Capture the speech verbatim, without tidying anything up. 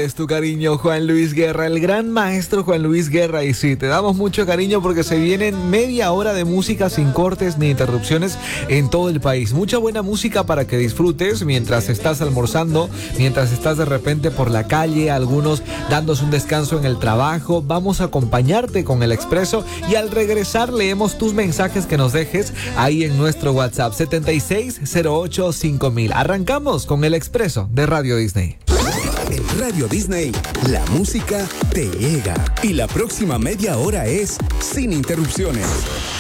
es tu cariño, Juan Luis Guerra, el gran maestro Juan Luis Guerra. Y sí, te damos mucho cariño porque se vienen media hora de música sin cortes ni interrupciones en todo el país. Mucha buena música para que disfrutes mientras estás almorzando, mientras estás de repente por la calle, algunos dándose un descanso en el trabajo. Vamos a acompañarte con el Expreso y al regresar leemos tus mensajes que nos dejes ahí en nuestro WhatsApp setenta y seis cero ocho cinco mil. Arrancamos con el Expreso de Radio Disney. En Radio Disney, la música te llega y la próxima media hora es sin interrupciones.